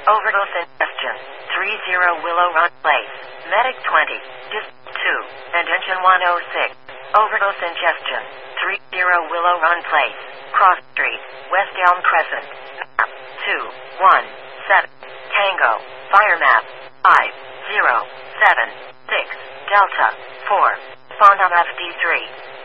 Overdose ingestion. 30 Willow Run Place. Medic 20. Dis 2. And Engine 106. Overdose ingestion. 30 Willow Run Place. Cross Street. West Elm Crescent. Map 217. Tango. Fire map 5076. Delta 4. Fonda FD3.